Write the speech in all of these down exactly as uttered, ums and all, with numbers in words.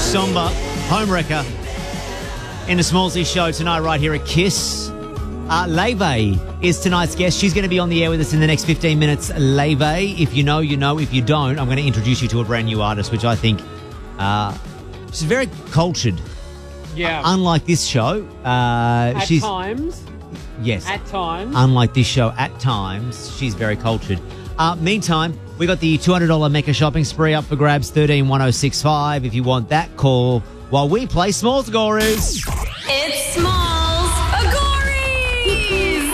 Somber, Homewrecker, in the Smallsy show tonight right here at Kiss. Uh, Leve is tonight's guest. She's going to be on the air with us in the next fifteen minutes. Leve, if you know, you know. If you don't, I'm going to introduce you to a brand new artist, which I think uh, she's very cultured. Yeah. Uh, unlike this show. Uh, at she's, times. Yes. At times. Unlike this show, at times, she's very cultured. Uh, meantime, we got the two hundred dollars Mecca shopping spree up for grabs, thirteen one oh six five. If you want that, call while we play Smalls Gories. It's Smalls Gories!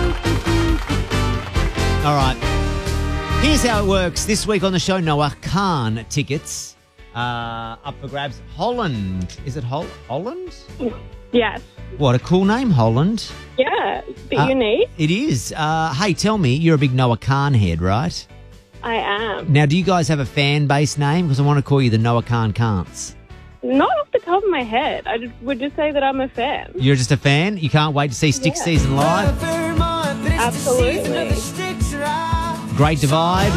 All right. Here's how it works. This week on the show, Noah Khan tickets uh, up for grabs. Holland. Is it Hol- Holland? Yes. What a cool name, Holland. Yeah, it's a bit Uh, unique. It is. Uh, hey, tell me, you're a big Noah Khan head, right? I am. Now, do you guys have a fan base name? Because I want to call you the Noah Khan Kants. Not off the top of my head. I just, would just say that I'm a fan. You're just a fan? You can't wait to see Stick Yeah. Season live? Absolutely. Great Divide?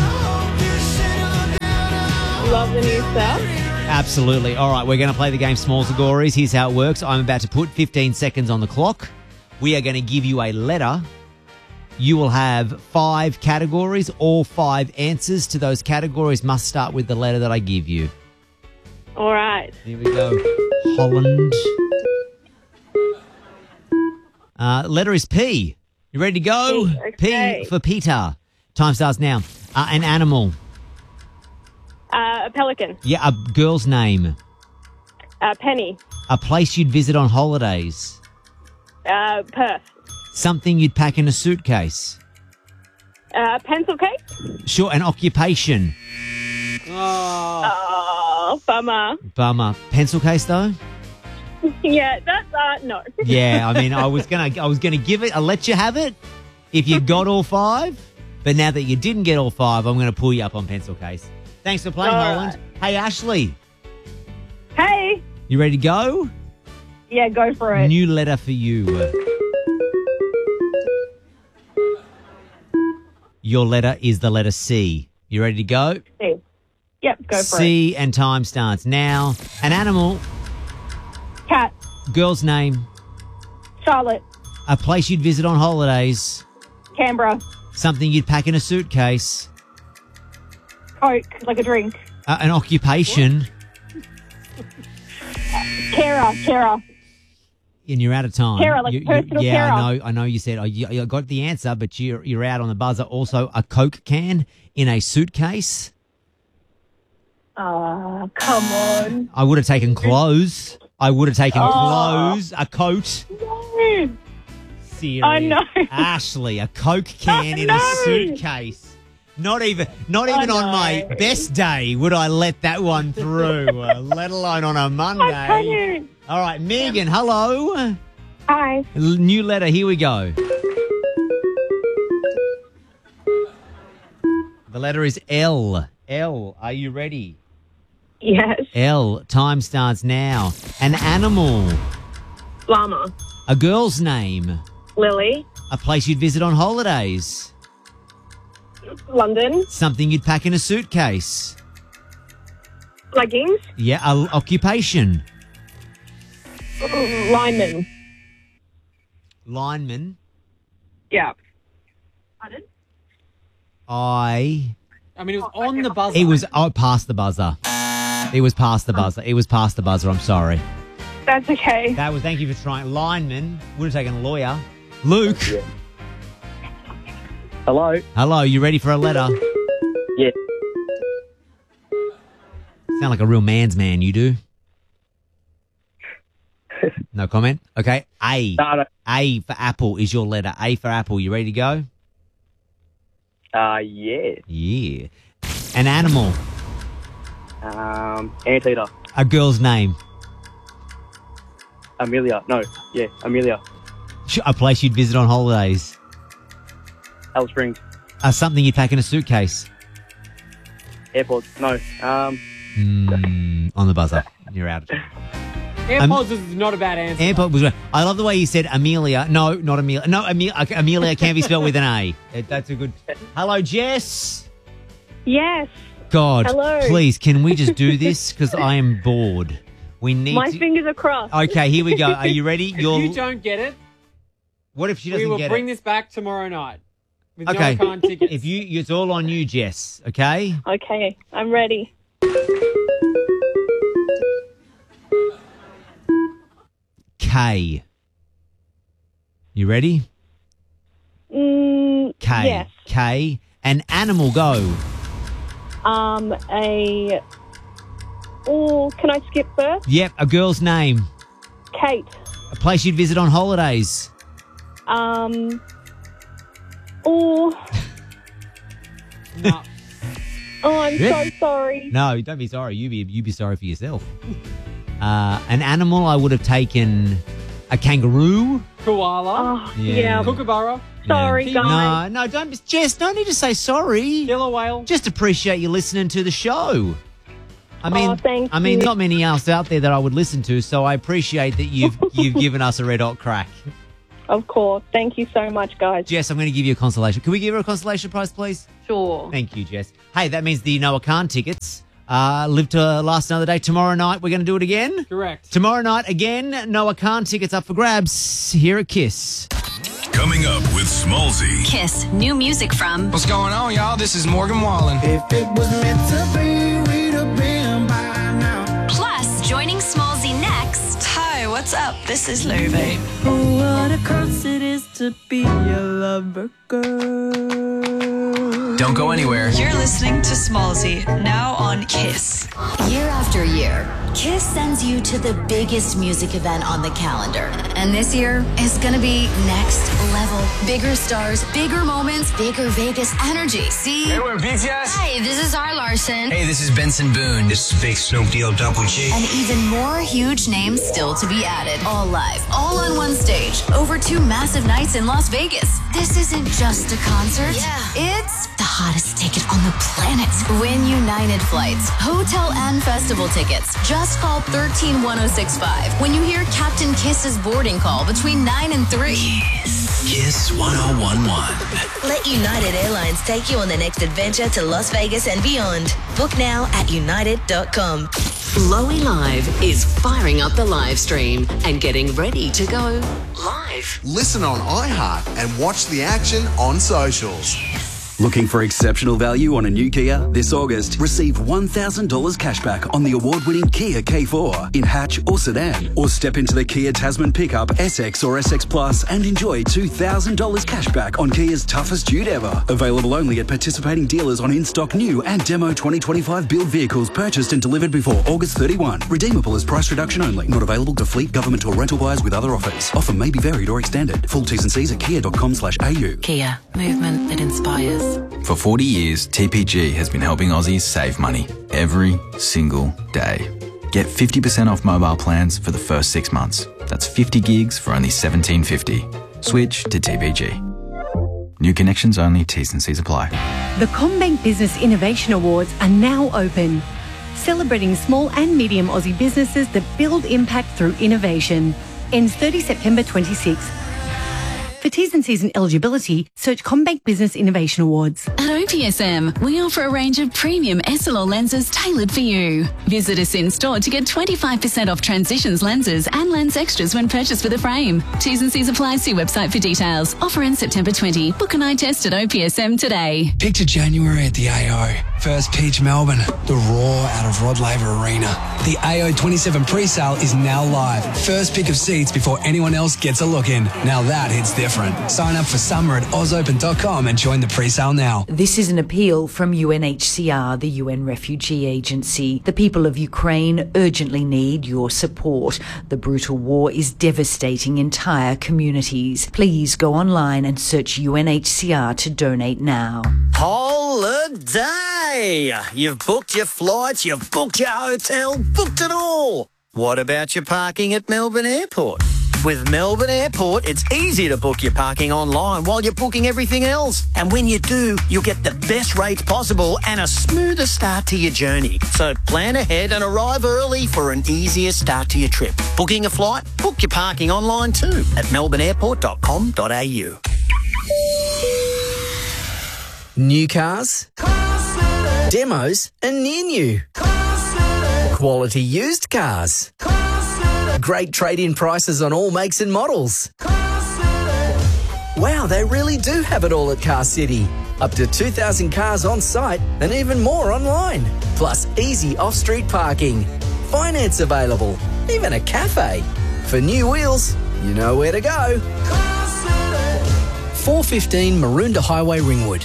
Love the new stuff. Absolutely. All right, we're going to play the game Smalls Gories. Here's how it works. I'm about to put fifteen seconds on the clock. We are going to give you a letter. You will have five categories. All five answers to those categories must start with the letter that I give you. All right. Here we go. Holland. Uh, letter is P. You ready to go? P, okay. P for Peter. Time starts now. Uh, an animal. Uh, a pelican. Yeah, a girl's name. Uh, Penny. A place you'd visit on holidays. Uh, Perth. Something you'd pack in a suitcase. Uh, pencil case. Sure, an occupation. Oh. Oh, bummer. Bummer. Pencil case though? Yeah, that's, uh, no. Yeah, I mean, I was gonna, I was gonna give it. I'll let you have it if you got all five. But now that you didn't get all five, I'm gonna pull you up on pencil case. Thanks for playing, All Holland. right. Hey, Ashley, Hey. you ready to go? Yeah, go for it. New letter for you. Your letter is the letter C. You ready to go? C. Yep, go for C and time starts now. An animal, it. Cat. girl's name, Charlotte. a place you'd visit on holidays, Canberra. something you'd pack in a suitcase, Coke, like a drink. uh, an occupation, Carer. Carer. and you're out of time. Carer, like You- you- personal yeah, carer. I know. I know. You said oh, you, you got the answer, but you're you're out on the buzzer. Also, a Coke can in a suitcase. Oh, come on. I would have taken clothes. I would have taken Oh. clothes. A coat. No. Serious. I know. Ashley, a Coke can I in a know. suitcase. Not even, not even I on my know. best day would I let that one through. uh, let alone on a I Monday. can't. All right, Megan. Hello. Hi. L- New letter. Here we go. The letter is L. L. Are you ready? Yes. L. Time starts now. An animal. Llama. A girl's name. Lily. A place you'd visit on holidays. London. Something you'd pack in a suitcase. Leggings. Yeah, a occupation. Lineman. Lineman. Yeah. Pardon? I. I mean, it was on the buzzer. It was oh, past the buzzer. It was past the buzzer. It was past the buzzer. I'm sorry. That's okay. That was. Thank you for trying. Lineman. Would have taken a lawyer. Luke. Hello. Hello. You ready for a letter? Yeah. Sound like a real man's man. You do. No comment. Okay. A. No, no. A for apple is your letter. A for apple. You ready to go? Uh, yeah. Yeah. An animal. Um, Anteater. A girl's name. Amelia. No. Yeah, Amelia. Sh- A place you'd visit on holidays. Alice Springs. Uh, something you'd pack in a suitcase. Airport. No. Um, Mm, on the buzzer. You're out. AirPods is not a bad answer. Airport was. I love the way you said Amelia. No, not Amelia. No, Amelia. Okay, Amelia can't be spelled with an A. Uh, That's a good. Hello, Jess. Yes. God, Hello. please, can we just do this? Because I am bored. We need My to... fingers are crossed. Okay, here we go. Are you ready? If You'll... you don't get it, What if she we doesn't will get bring it? this back tomorrow night with Okay. no Khan tickets. If you, it's all on you, Jess. Okay. Okay, I'm ready. K. You ready? Mm, K. Yes. K. An animal. Go. Um, a. Oh, can I skip first? Yep. A girl's name. Kate. A place you'd visit on holidays. Um. Oh. No. Oh, I'm Yeah. so sorry. No, don't be sorry. You be you be sorry for yourself. Uh, an animal. I would have taken a kangaroo. Koala. Oh, Yeah. yeah. Kookaburra. Sorry, Yeah. guys. No, no, don't. be- Jess, no need to say sorry. Killer whale. Just appreciate you listening to the show. I mean, Oh, thank I mean, you. not many else out there that I would listen to, so I appreciate that you've you've given us a red hot crack. Of course. Thank you so much, guys. Jess, I'm going to give you a consolation. Can we give her a consolation prize, please? Sure. Thank you, Jess. Hey, that means the Noah Khan tickets uh, live to last another day. Tomorrow night, we're going to do it again. Correct. Tomorrow night, again, Noah Khan tickets up for grabs here at Kiss. Coming up with Smallsy. Kiss. New music from What's going on, y'all? This is Morgan Wallen. If it was meant to be, we'd have been by now. Plus, joining Smallsy next. Hi, what's up? This is Louvie. What a curse it is to be a lover girl. Don't go anywhere. You're listening to Smallsy, now on Kiss. Year after year, Kiss sends you to the biggest music event on the calendar. And this year is gonna be next level. Bigger stars, bigger moments, bigger Vegas energy. See? Hey, we're B T S. Hi, this is R. Larson. Hey, this is Benson Boone. This is Big Snoop D O Double G. And even more huge names still to be added. All live, all on one stage, over two massive nights in Las Vegas. This isn't just a concert. Yeah. It's the hottest ticket on the planet. Win United flights, hotel and festival tickets. Just call one three one oh six five when you hear Captain Kiss's boarding call between nine and three. Kiss one oh one one. Let United Airlines take you on the next adventure to Las Vegas and beyond. Book now at united dot com. Lowy Live is firing up the live stream and getting ready to go live. Listen on iHeart and watch the action on socials. Looking for exceptional value on a new Kia? This August, receive one thousand dollars cashback on the award-winning Kia K four in hatch or sedan. Or step into the Kia Tasman pickup S X or S X Plus and enjoy two thousand dollars cashback on Kia's toughest dude ever. Available only at participating dealers on in-stock new and demo twenty twenty-five build vehicles purchased and delivered before August thirty-first. Redeemable as price reduction only. Not available to fleet, government or rental buyers with other offers. Offer may be varied or extended. Full T's and C's at kia dot com slash a u. Kia, movement that inspires. For forty years, T P G has been helping Aussies save money every single day. Get fifty percent off mobile plans for the first six months. That's fifty gigs for only seventeen fifty. Switch to T P G. New connections only, T's and C's apply. The CommBank Business Innovation Awards are now open, celebrating small and medium Aussie businesses that build impact through innovation. Ends thirtieth September twenty-sixth. For T's and C's and eligibility, search CommBank Business Innovation Awards. At O P S M, we offer a range of premium S L R lenses tailored for you. Visit us in store to get twenty-five percent off Transitions lenses and lens extras when purchased with a frame. T's and C's apply. See website for details. Offer ends September twentieth. Book an eye test at O P S M today. Picture January at the A O. First pitch Melbourne. The roar out of Rod Laver Arena. The A O twenty-seven pre-sale is now live. First pick of seats before anyone else gets a look in. Now that hits different. Sign up for summer at oz open dot com and join the pre-sale now. This is an appeal from U N H C R, the U N Refugee Agency. The people of Ukraine urgently need your support. The brutal war is devastating entire communities. Please go online and search U N H C R to donate now. Holiday! You've booked your flights, you've booked your hotel, booked it all. What about your parking at Melbourne Airport? With Melbourne Airport, it's easy to book your parking online while you're booking everything else. And when you do, you'll get the best rates possible and a smoother start to your journey. So plan ahead and arrive early for an easier start to your trip. Booking a flight? Book your parking online too at melbourne airport dot com dot a u. New cars, demos and near new. Quality used cars. Great trade-in prices on all makes and models. Wow, they really do have it all at Car City. Up to two thousand cars on site and even more online. Plus easy off-street parking. Finance available. Even a cafe. For new wheels, you know where to go. four fifteen Maroondah Highway, Ringwood.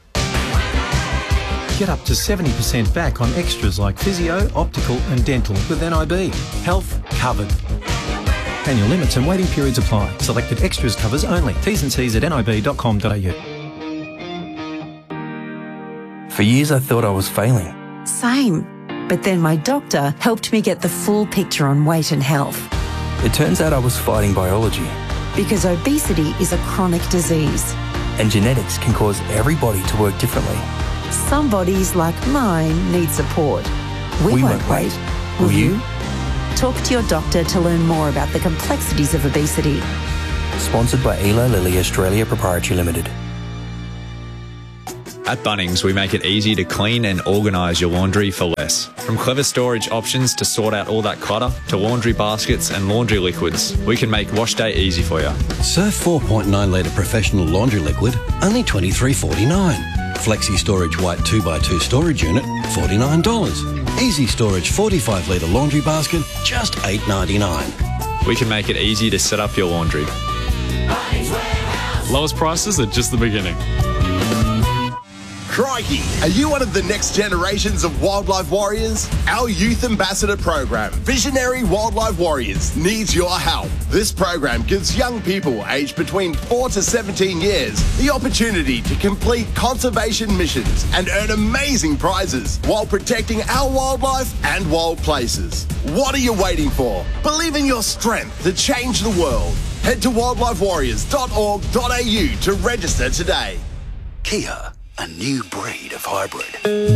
Get up to seventy percent back on extras like physio, optical and dental with N I B. Health covered. Annual limits and waiting periods apply. Selected extras covers only. T's and C's at nib dot com dot a u. For years I thought I was failing. Same. But then my doctor helped me get the full picture on weight and health. It turns out I was fighting biology. Because obesity is a chronic disease. And genetics can cause every body to work differently. Some bodies, like mine, need support. We, We won't, won't wait. wait. Will Will you? you? Talk to your doctor to learn more about the complexities of obesity. Sponsored by Eli Lilly Australia Proprietary Limited. At Bunnings, we make it easy to clean and organise your laundry for less. From clever storage options to sort out all that clutter, to laundry baskets and laundry liquids, we can make wash day easy for you. Surf four point nine litre professional laundry liquid, only twenty-three forty-nine. Flexi Storage White two by two storage unit, forty-nine dollars. Easy Storage forty-five litre laundry basket, just eight ninety-nine. We can make it easy to set up your laundry. Lowest prices are just the beginning. Crikey! Are you one of the next generations of wildlife warriors? Our Youth Ambassador program, Visionary Wildlife Warriors, needs your help. This program gives young people aged between four to seventeen years the opportunity to complete conservation missions and earn amazing prizes while protecting our wildlife and wild places. What are you waiting for? Believe in your strength to change the world. Head to wildlife warriors dot org dot a u to register today. Kia, a new breed of hybrid.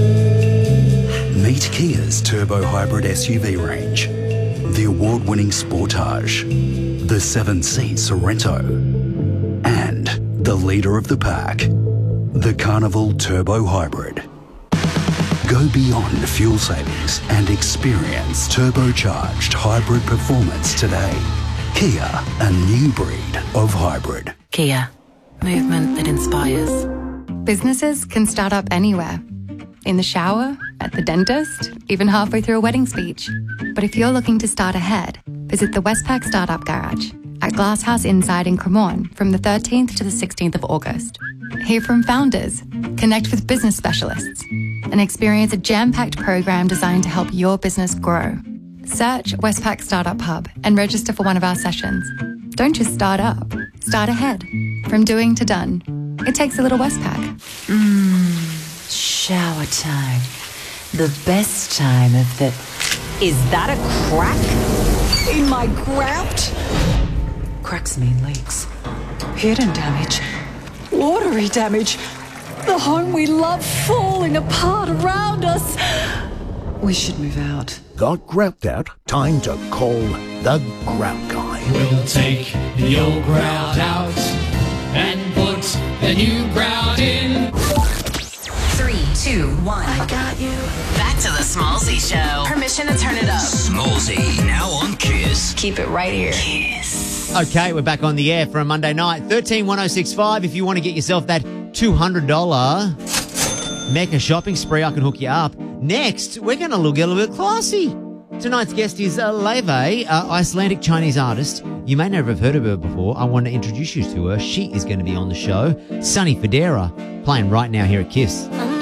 Meet Kia's turbo hybrid S U V range. The award-winning Sportage, the seven-seat Sorento, and the leader of the pack, the Carnival Turbo Hybrid. Go beyond fuel savings and experience turbocharged hybrid performance today. Kia, a new breed of hybrid. Kia, movement that inspires. Businesses can start up anywhere. In the shower, at the dentist, even halfway through a wedding speech. But if you're looking to start ahead, visit the Westpac Startup Garage at Glasshouse Inside in Cremorne from the thirteenth to the sixteenth of August. Hear from founders, connect with business specialists, and experience a jam-packed program designed to help your business grow. Search Westpac Startup Hub and register for one of our sessions. Don't just start up, start ahead. From doing to done. It takes a little Westpac. Mmm, shower time. The best time of the... Is that a crack in my grout? Cracks mean leaks. Hidden damage. Watery damage. The home we love falling apart around us. We should move out. Got grout out? Time to call the Grout Guy. We'll take the old grout out and put the new grout in. Three, two, one. I got you. Back to the Smallsy Show. Permission to turn it up. Smallsy, now on Kiss. Keep it right here. Kiss. Okay, we're back on the air for a Monday night. thirteen one oh six five. If you want to get yourself that two hundred dollars Mecca shopping spree, I can hook you up. Next, we're going to look a little bit classy. Tonight's guest is uh, Leve, uh, Icelandic Chinese artist. You may never have heard of her before. I want to introduce you to her. She is going to be on the show. Sunny Federa, playing right now here at Kiss.